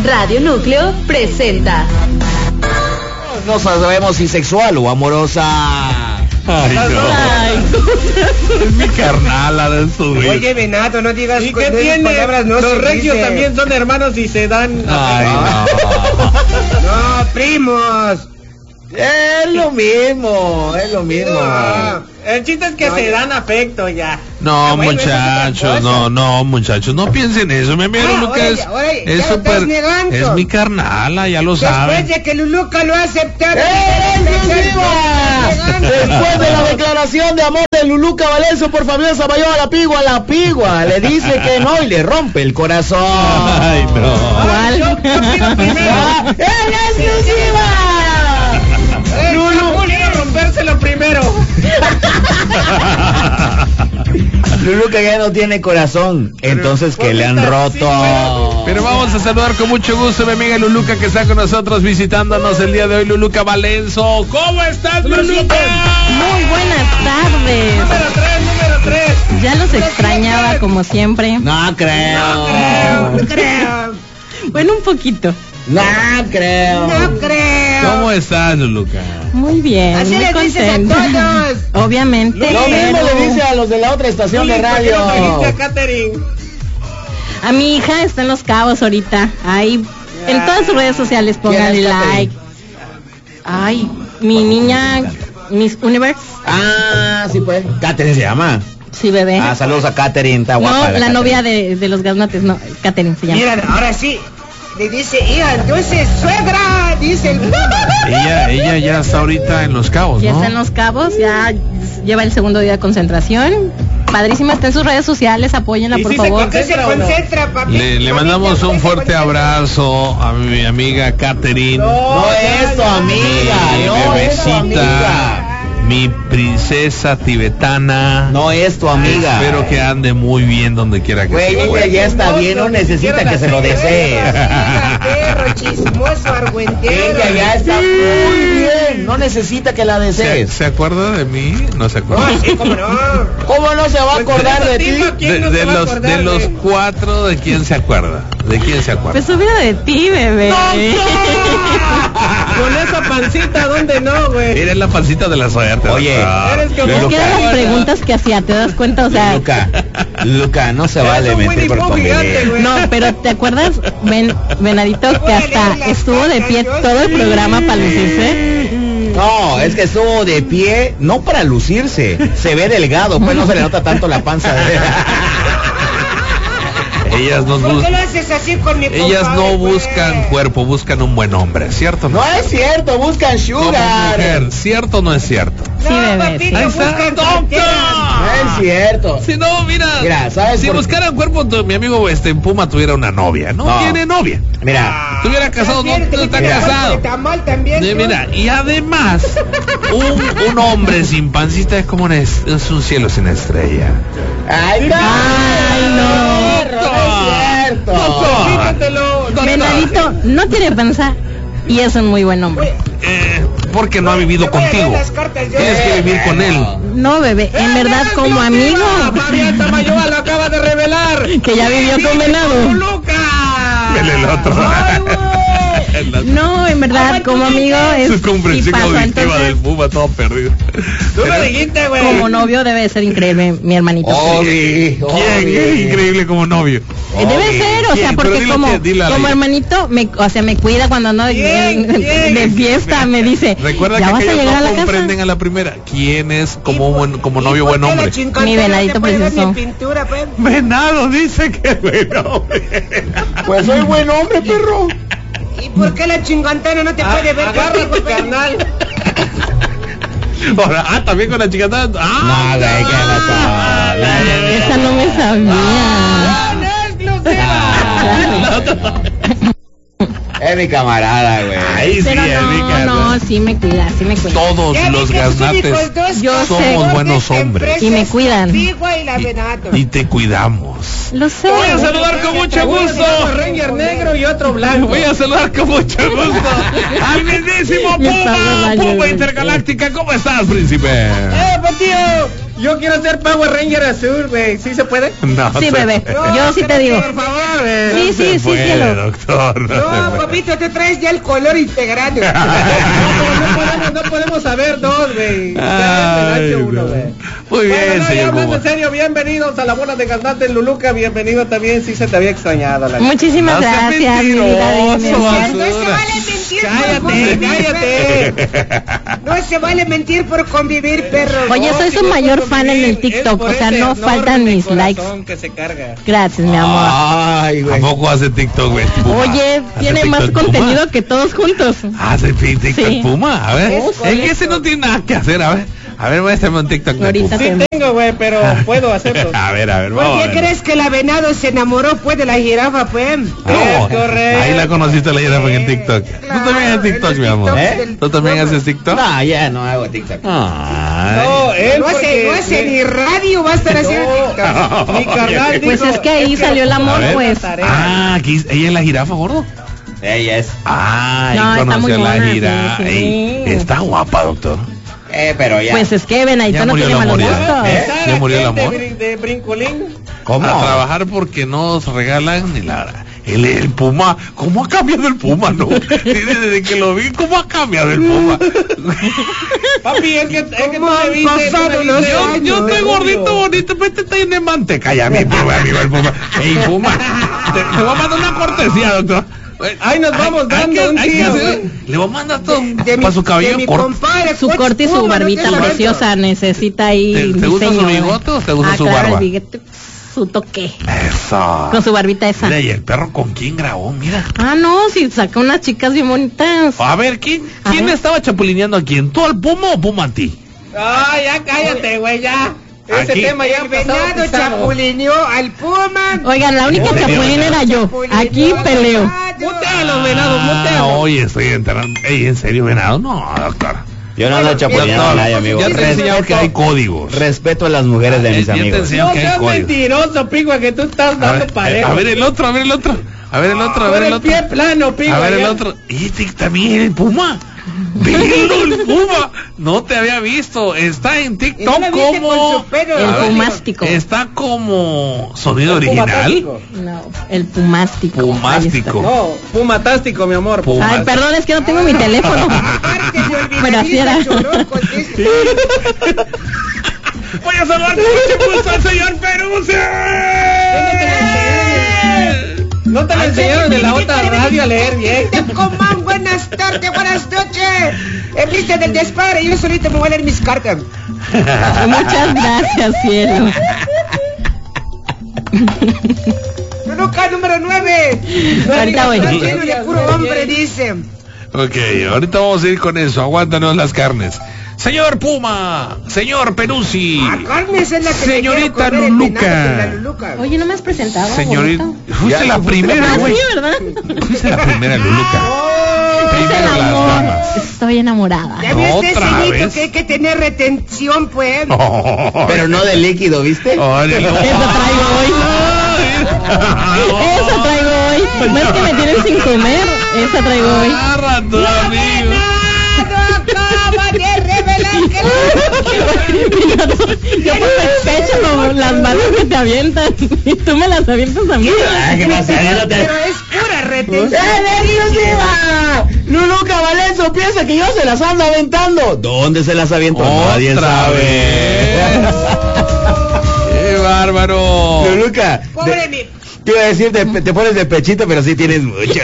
Radio Núcleo presenta. No sabemos si sexual o amorosa. Ay, no. Es mi carnala de su vida. Oye, Venato, no digas ¿y qué tiene? palabras, no. Los regios también son hermanos y se dan. Ay, no. No, primos. Es lo mismo. No. El chiste es que se dan afecto ya. No, bueno, muchachos, eso no, muchachos, no piensen eso. Mi amigo Luluca es ya súper, estás negando. es mi carnala, ya lo Después saben. de que Luluca lo ha aceptado. Después de la declaración de amor de Luluca Valenzo por Fabián Samayoa a la pigua le dice que no y le rompe el corazón. Ay, no. Yo pido primero. ¡En exclusiva! Lulu quiero rompérselo primero. Luluca ya no tiene corazón, entonces que le han roto. Pero vamos a saludar con mucho gusto a mi amiga Luluca que está con nosotros visitándonos el día de hoy. Luluca Valenzo, ¿cómo estás, Luluca? Muy buenas tardes. Número 3. Ya los extrañaba como siempre. No creo. Bueno, un poquito. No creo. ¿Cómo estás, Luluca? Muy bien, Así muy les dices a contenta. todos. Obviamente. Lo mismo pero le dice a los de la otra estación de radio. ¿Por qué no trajiste a Katherine? a mi hija está en Los Cabos ahorita. Ahí en todas sus redes sociales pónganle ¿Quién es Katherine? like. Ay, mi niña Miss Universe. Ah, sí pues. Katherine se llama. Sí, bebé. Ah, saludos a Katherine, está No, guapa. la novia de los gaznates, no, Katherine se llama. Mira, ahora sí. Le dice, hija, entonces, suegra, dice el... Ella ya está ahorita en Los Cabos, Ya ¿no? está en Los Cabos, ya lleva el segundo día de concentración. Padrísima, está en sus redes sociales, apóyenla ¿Y por si se favor. ¿Qué se concentra, papi? Le mandamos un fuerte abrazo a mi amiga Katherine. No es tu amiga, no es tu amiga. Mi princesa tibetana. No es tu amiga. Espero que ande muy bien donde quiera que Güey, se ella encuentre. ya está bien, no necesita que se lo desees. Perro, chismoso, argüentero. Ella ya está muy bien, no necesita que la desees. ¿Se acuerda de mí? No se acuerda. No, sí, cómo no. ¿Cómo no se va a acordar de ti? ¿Quién no se va a acordar De los 4, ¿de quién se acuerda? ¿De quién se acuerda? Pues hubiera de ti, bebé. Con esa pancita, ¿dónde no, güey? Mira la pancita de la soya. Oye, Eres como- Es que eran las Luluca, preguntas que hacía, ¿te das cuenta? O sea, Luca, no se vale un mentir por Winnie Pooh gigante, convivir. güey. no, pero ¿te acuerdas, Venadito, que hasta estuvo de pie todo el programa para lucirse? No, es que estuvo de pie, no para lucirse, se ve delgado, pues no se le nota tanto la panza de... Ellas no, ¿Por qué lo haces así con mi ellas compadre, no güey? buscan cuerpo, buscan un buen hombre, ¿cierto? No es cierto, buscan Como sugar. mujer, ¿cierto o no es cierto? Sí, bebé, papito, sí. Ahí está. buscan ¡Doctor! No es cierto. Si no, Mira, ¿sabes si por qué? buscaran cuerpo, mi amigo Puma tuviera una novia. No, No. tiene novia. Mira, Estuviera casado, no está casado. Está mal también. ¿no? Mira, y además, un hombre sin pancita es como es un cielo sin estrella. ay, no, Ay, no. no es cierto. Fíjatelo. Venadito no tiene panza y es un muy buen hombre. Porque no ha vivido Te voy a dar contigo. las cartas yo. Tienes que vivir con él. No, bebé, en verdad como amigo, Fabián Samayoa lo acaba de revelar. que ya vivió con Venado. ¡Luca! Vele el otro. No, en verdad como amigo es Su comprensión tipazo, auditiva entonces, del Puma todo perdido. Tú lo dijiste, güey. como novio debe ser increíble mi hermanito. Obi, ¿Quién es increíble como novio? Debe ser, o sea, ¿Quién? Pero porque dilo como, que- dilo al como aire. hermanito, me cuida cuando ando ¿Quién? de fiesta, me dice, Recuerda ya que vas a aquellos llegar a no la comprenden casa. a la primera. ¿Quién es como ¿Y novio por buen qué la hombre? chincantera Mi venadito te puede dar precioso. mi pintura, pues? Venado dice que es buen hombre. pues soy buen hombre, perro. ¿Y por qué la chingantana no te puede ver? Agárrate, carnal. Ahora, también con la chica. No, güey, que la Esa no me sabía. Es mi camarada, güey. Ahí sí, Pero Erika. no, sí me cuida. Todos Ya los vi que sus únicos gaznates dos Yo somos sé. buenos hombres. Y me cuidan. Antigua y la Venato. Y te cuidamos. Lo sé. Voy a saludar con mucho Uno se gusto. llama Ranger negro y otro blanco. Voy a saludar con mucho gusto al mismísimo Me está Puma, regañando. Puma Intergaláctica. ¿Cómo estás, príncipe? Pues tío, Yo quiero ser Power Ranger azul, güey. ¿Sí se puede? No, Sí, bebé. No, Yo sí te digo. Por favor, Sí, sí, puede, cielo. doctor. No, se No, puede. papito, te traes ya el color integrado. No podemos saber dos, güey. Ya Ay, me da uno, no. güey. Muy bien, Bueno, no, ya señor hablando Puma. en serio, bienvenidos a la bola de cantantes Luluca, bienvenido también, sí se te había extrañado la Muchísimas No seas gracias, mi vida. mentiroso, Gracias. No se vale mentir por Cállate, convivir, perro. No se vale mentir por convivir, perro. Oye, soy su mayor fan en el TikTok, o sea, no faltan mis likes. Que se carga. Gracias, mi amor. Ay, güey. Tampoco hace TikTok, güey. Puma. Oye, ¿Hace tiene TikTok más Puma? contenido que todos juntos. Hace TikTok Sí. Puma, a ver. Es Es que correcto. ese no tiene nada que hacer, a ver, muéstrame un TikTok de Ahorita Puma. Sí tengo, güey, pero puedo hacerlo. A ver, ¿Por vamos. qué crees que la venado se enamoró pues de la jirafa, pues? No, Es correcto. ahí la conociste la jirafa en el TikTok. Tú también haces TikTok, en mi los amor. TikToks del ¿Tú también pueblo. haces TikTok? No, ya no hago TikTok. Ay. No, él No hace ni radio, va a estar haciendo TikTok. Mi carnal Pues dijo, es que ahí salió el A amor, ver. pues. Ah, aquí ella es la jirafa, gordo. Ella es. Ah, No, ahí está conoció muy a la mona, jirafa. sí, sí. Ey, está guapa, doctor. Pero ya. Pues es que Benadito Ya no murió tiene el malos amor, ya. gustos. ¿Eh? ¿Ya murió el amor? De Brincolín. ¿Cómo? A trabajar porque nos regalan ni la... El Puma, ¿cómo ha cambiado el Puma, no? Desde que lo vi, ¿cómo ha cambiado el Puma? Papi, es que tú ¿Cómo me han viste, tú pasado me los viste. años? Yo estoy gordito, bonito, pero este tiene manteca. Ya mi Puma, amigo el Puma. Ey, Puma, te voy a mandar una cortesía, doctor. Ahí nos vamos dando un tiro, güey. Le voy a mandar todo De para su de cabello mi corto. compadre, Su Coach corte y su Puma, barbita no te preciosa necesita ahí ¿Te gusta su diseño, bigote o te gusta su claro, barba? el bigote, su toque. Eso. Con su barbita esa. Mira, y el perro con quién grabó, mira. Ah, no, si saca unas chicas bien bonitas. A ver, ¿quién A ver. estaba chapulineando a quién? ¿Tú al Puma o Puma a ti? Ay, ya cállate, güey, ya. Ese Aquí. tema ya El ha pasado venado pisado. chapulineó al Puma. Oigan, la única ¿En serio? chapulina era yo. Chapulineó Aquí al peleo. venado. Mutealo, venado, mutealo. Oye, estoy enterando. Ey, ¿en serio, venado? No, doctor. Yo no ando chapulineando a nadie, amigo. Ya te he enseñado que hay códigos. Respeto a las mujeres de mis Ya te amigos. enseñado No que hay seas códigos. mentiroso, pigua, que tú estás A dando ver, parejo. a ver el otro, a ver el otro. A ver el otro, a ver el otro. pie plano, pigua. A ver el ya. otro. Y también el Puma. Velo el Puma. No te había visto. Está en Y no TikTok la viste con como... su pelo, El A ver, pumástico. Está como sonido El original. pumatástico. No, el pumástico. Pumástico. No, pumatástico, mi amor. Puma. Ay, perdón, es que no tengo mi teléfono. Aparte de Pero así era. olvidadiza, chorocos, dice. Voy a salvar mucho gusto al señor Peruce. No te lo enseñaron de la otra radio a leer bien. Comán, buenas tardes, buenas noches. En vista del despadre, yo solito me voy a leer mis cartas. Muchas gracias, cielo. Luluca número 9. Ahorita voy. Lleno de puro hombre, dice. Ok, ahorita vamos a ir con eso. Aguántanos las carnes. Señor Puma, señor Peruzzi, A carnes es la que Señorita me quiero comer, el Luluca. venado con la Luluca. Oye, no me has presentado. señorita, bonito. fuiste la primera, Ah, güey. sí, ¿verdad? Fuiste la primera, Luluca. Es el Primero las amor. damas. Estoy enamorada. Ya ves ese ¿Otra ceñito vez? que hay que tener retención, pues. Pero no de líquido, ¿viste? Órale. Eso traigo hoy. Eso traigo hoy. No es que me tienen sin comer. Esa traigo hoy. Agarra tu amigo. Acaba de revelar que Yo por el pecho como las balas que te avientan. Y tú me las avientas a mí. ¿Qué pasa? pero es pura retención. Luluca Valenzo piensa que yo se las ando aventando. ¿Dónde se las aviento? Nadie Otra sabe. vez. ¡Qué bárbaro! Luluca, Pobre mi. te iba a decir, te pones de pechito, pero sí tienes mucho.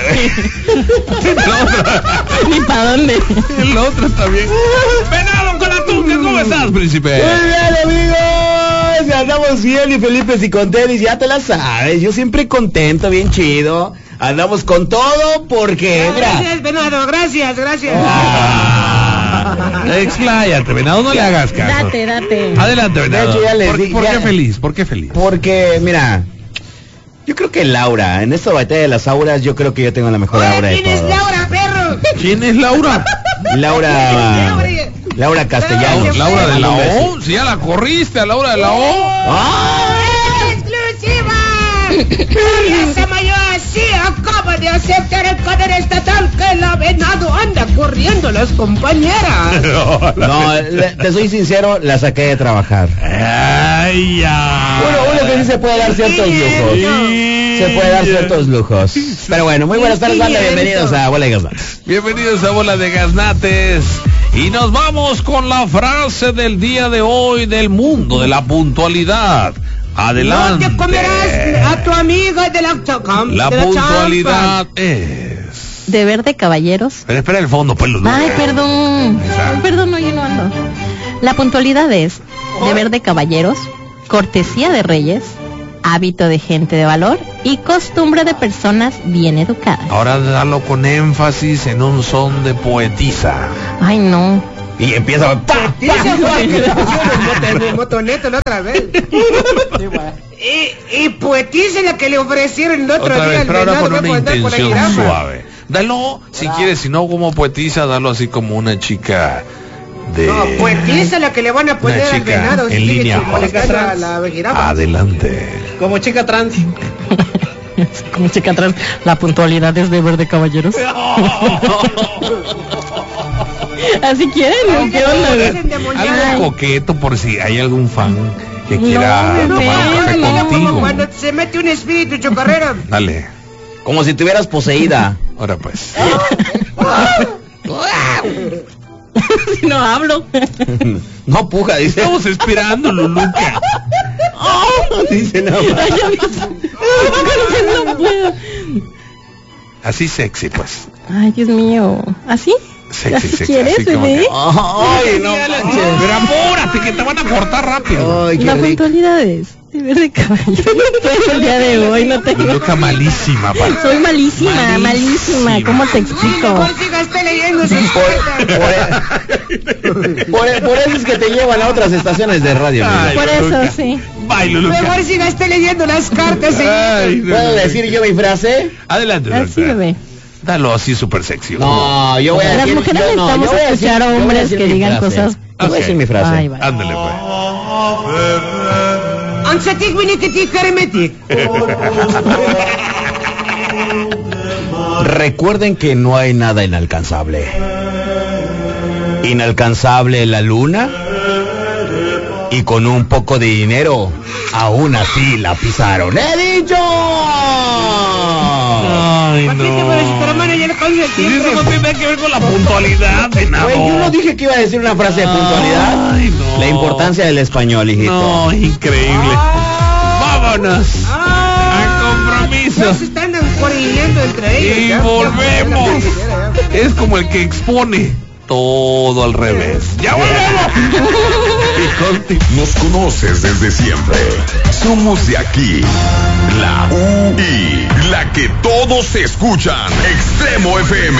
Ni para dónde. El otro también. Venado con la tuca, ¿cómo estás, príncipe? Muy bien, amigos. Andamos bien y felices y contentos. Ya te la sabes. Yo siempre contento, bien chido. Andamos con todo porque, mira. Gracias, venado, gracias, gracias. Expláyate, venado, no le hagas caso. Date. Adelante, venado. De hecho, ya les ¿Por, di- por ya- qué feliz? ¿Por qué feliz? Porque, mira. Yo creo que Laura, en esta batalla de las auras, yo creo que yo tengo la mejor Oye, aura de ¿quién es todos. Laura, perro? ¿Quién es Laura? Laura Castellanos. Laura de la Un beso. O. Si ya la corriste a Laura de la O. ¡Ah! ¡Exclusiva! María Samayoa sí acaba de aceptar el poder estatal que la venado anda corriendo las compañeras. No, te soy sincero, la saqué de trabajar. Ay, ya. Uno que sí se puede dar ciertos lujos. Se puede dar ciertos lujos. Pero bueno, muy buenas tardes, banda. Bienvenidos a Bola de Gaznates. Bienvenidos a Bola de Gaznates. Y nos vamos con la frase del día de hoy del mundo de la puntualidad. Adelante. No te comerás a tu amiga de la La puntualidad es... Deber de caballeros. Pero espera el fondo, pues. Ay, perdón. Ay, perdón, no, yo no ando. La puntualidad es deber de caballeros, cortesía de reyes, hábito de gente de valor y costumbre de personas bien educadas. Ahora dalo con énfasis en un son de poetisa. Ay, no. Y empieza... Dice Juan que le pusieron el motoneto la otra vez. Y poetiza la que le ofrecieron el otro Otra día vez, al pero ahora venado, con no una puede andar por la intención jirafa. suave. Dalo, si quieres, si no como poetisa, dalo así como una chica de... No, poetiza la que le van a poner una al chica venado. en línea. molestando a la jirafa. Adelante. Como chica trans. Como chica atrás, la puntualidad es deber de caballeros. Así quieren, ¿no? ¿Qué onda? Dicen demoniada. Algo coqueto por si hay algún fan que quiera no, tomar un café Como contigo. cuando se mete un espíritu chocarrera. Dale, Como si te hubieras poseída. ahora pues. Si no hablo. No puja, dice. Estamos esperando, Luluca. Dice no. Ay, ya no puedo. Así sexy, pues. Ay, Dios mío. ¿Así? Sexy, ¿Así sexy. quieres, Así como bebé? que... Ay, no manches. Pero apúrate, que te van a cortar rápido. Ay, qué La rico. puntualidad es deber de caballeros. Pues el día de hoy no tengo. Luluca malísima, pa. Soy malísima. ¿Cómo te explico? Mejor siga usted leyendo sus Por eso es que te llevan a otras estaciones de radio. Ay, Por Luluca. eso, sí. Bye, Luluca. Mejor siga usted leyendo las cartas. Ay, no, ¿Puedo no, decir yo mi frase? Adelante, Así, Luluca. bebé. Dalo así súper sexy. No, yo voy a Las decir... mujeres yo no, necesitamos yo voy a escuchar decir- a yo voy a hombres decir que mi digan frase. cosas. Yo voy a decir mi frase. Ay, vale. Ándale, pues. Ansatik Winiketik Hermetik. Recuerden que no hay nada inalcanzable. Inalcanzable la luna. Y con un poco de dinero, aún así la pisaron. ¡He dicho! Ay, Patricia, pero si tu hermana ya le pasa el Eso no tiempo. tiene que ver con la puntualidad, venado. Güey, yo no dije que iba a decir una frase de puntualidad. Ay, no. La importancia del español, hijito. No, increíble. Vámonos. A compromiso. Ya se están encuarillando entre ellos. Y ya. volvemos. Es como el que expone todo al revés. ¡Ya volvemos! Y Nos conoces desde siempre. Somos de aquí. La UI, la que todos escuchan. Extremo FM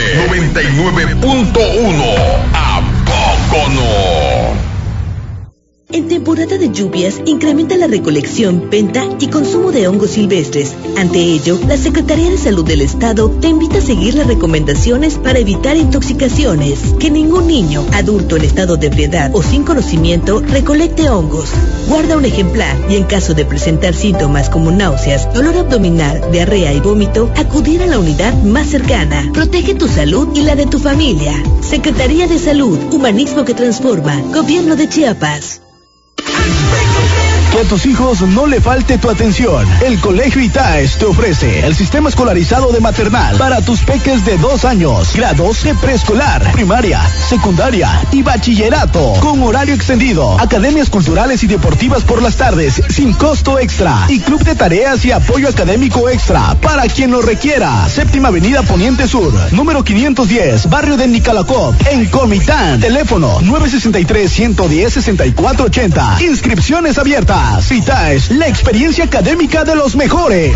99.1. ¿A poco no? En temporada de lluvias, incrementa la recolección, venta y consumo de hongos silvestres. Ante ello, la Secretaría de Salud del Estado te invita a seguir las recomendaciones para evitar intoxicaciones. Que ningún niño, adulto en estado de ebriedad o sin conocimiento recolecte hongos. Guarda un ejemplar y en caso de presentar síntomas como náuseas, dolor abdominal, diarrea y vómito, acudir a la unidad más cercana. Protege tu salud y la de tu familia. Secretaría de Salud, Humanismo que Transforma, Gobierno de Chiapas. Que a tus hijos no le falte tu atención. El Colegio ITAES te ofrece el sistema escolarizado de maternal para tus peques de 2 años, grados de preescolar, primaria, secundaria y bachillerato, con horario extendido, academias culturales y deportivas por las tardes, sin costo extra, y club de tareas y apoyo académico extra para quien lo requiera. Séptima Avenida Poniente Sur, número 510, barrio de Nicalacop, en Comitán. Teléfono 963-110-6480. Inscripciones abiertas. ITAES, la experiencia académica de los mejores.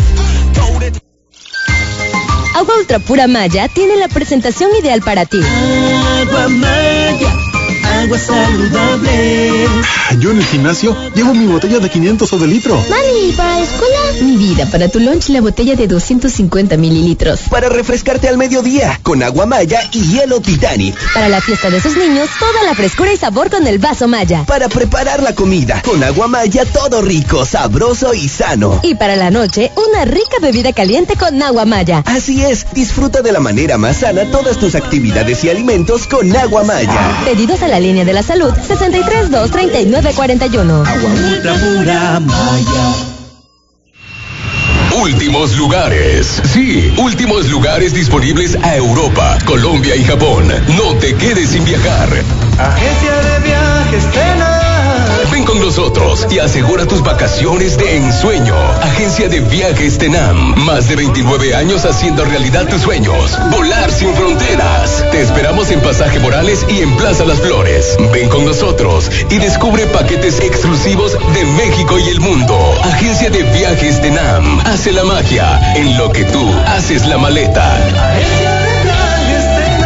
Agua Ultra Pura Maya tiene la presentación ideal para ti. Agua Maya, agua saludable. Yo en el gimnasio llevo mi botella de 500 o de litro. Mami, ¿para la escuela? Mi vida, para tu lunch la botella de 250 mililitros. Para refrescarte al mediodía, con agua Maya y hielo Titanic. Para la fiesta de sus niños, toda la frescura y sabor con el vaso Maya. Para preparar la comida, con agua Maya todo rico, sabroso y sano. Y para la noche, una rica bebida caliente con agua Maya. Así es, disfruta de la manera más sana todas tus actividades y alimentos con agua Maya. Pedidos a la línea de la salud 632-3941. Agua ultra pura Maya. Últimos lugares. Sí, últimos lugares disponibles a Europa, Colombia y Japón. No te quedes sin viajar. Agencia de viajes Tenam. Ven con nosotros y asegura tus vacaciones de ensueño. Agencia de Viajes Tenam. Más de 29 años haciendo realidad tus sueños. Volar sin fronteras. Te esperamos en Pasaje Morales y en Plaza Las Flores. Ven con nosotros y descubre paquetes exclusivos de México y el mundo. Agencia de Viajes Tenam. Hace la magia en lo que tú haces la maleta. Agencia de viajes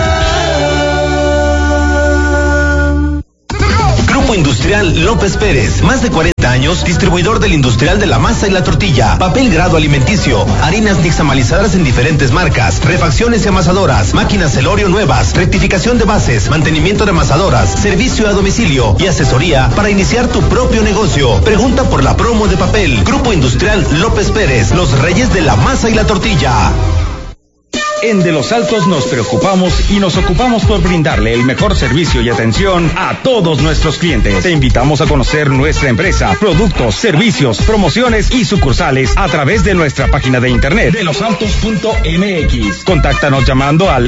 Grupo Industrial López Pérez, más de 40 años, distribuidor del industrial de la masa y la tortilla, papel grado alimenticio, harinas nixtamalizadas en diferentes marcas, refacciones y amasadoras, máquinas Celorio nuevas, rectificación de bases, mantenimiento de amasadoras, servicio a domicilio y asesoría para iniciar tu propio negocio. Pregunta por la promo de papel. Grupo Industrial López Pérez, los reyes de la masa y la tortilla. En De Los Altos nos preocupamos y nos ocupamos por brindarle el mejor servicio y atención a todos nuestros clientes. Te invitamos a conocer nuestra empresa, productos, servicios, promociones y sucursales a través de nuestra página de internet delosaltos.mx. Contáctanos llamando al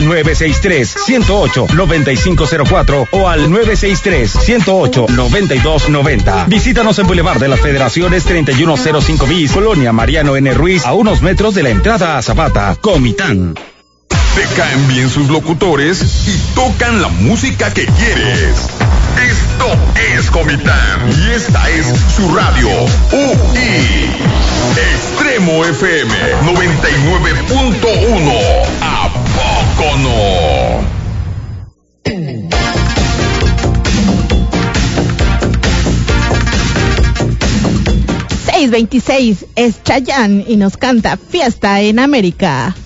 963-108-9504 o al 963-108-9290. Visítanos en Boulevard de las Federaciones 3105 bis, Colonia Mariano N. Ruiz, a unos metros de la entrada a Zapata, Comitán. Te caen bien sus locutores y tocan la música que quieres. Esto es Comitán y esta es su radio UI. Extremo FM 99.1. ¿A poco no? 6:26 es Chayanne y nos canta Fiesta en América.